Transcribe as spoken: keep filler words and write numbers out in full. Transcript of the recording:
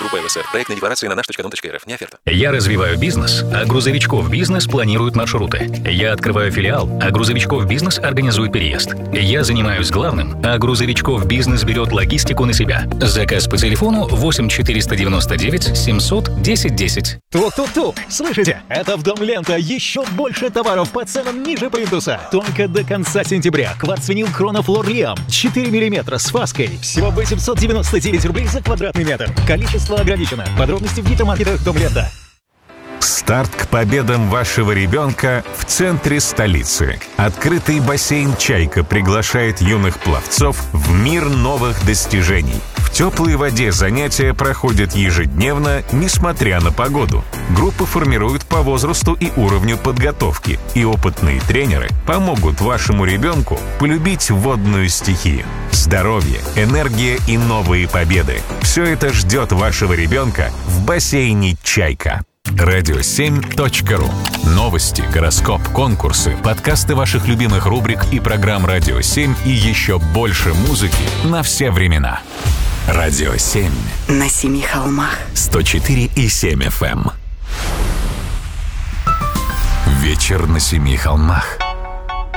Группа ЛСР. Проектная декларация на наш точка дом точка эр эф. Не оферта. Я развиваю бизнес, а грузовичков бизнес планирует маршруты. Я открываю филиал, а грузовичков бизнес организует переезд. Я занимаюсь главным, а грузовичков бизнес берет логистику на себя. Заказ по телефону восемь четыреста девяносто девять семьсот десять десять. Тук-тук-тук! Слышите? Это в Дом Лента. Еще больше товаров по ценам ниже плинтуса. Только до конца сентября. Кварцвинил Хронофлор Лиам. четыре миллиметра с фаской. Всего восемьсот девяносто девять рублей за квадратный метр. Количество ограничено. Подробности в гипермаркетах Дом Лента. Старт к победам вашего ребенка в центре столицы. Открытый бассейн «Чайка» приглашает юных пловцов в мир новых достижений. В теплой воде занятия проходят ежедневно, несмотря на погоду. Группы формируют по возрасту и уровню подготовки, и опытные тренеры помогут вашему ребенку полюбить водную стихию. Здоровье, энергия и новые победы – все это ждет вашего ребенка в бассейне «Чайка». радио семь точка ру. Новости, гороскоп, конкурсы, подкасты ваших любимых рубрик и программ «Радио семь» и еще больше музыки на все времена. «Радио семь». На семи холмах. сто четыре и семь эф эм. Вечер на семи холмах.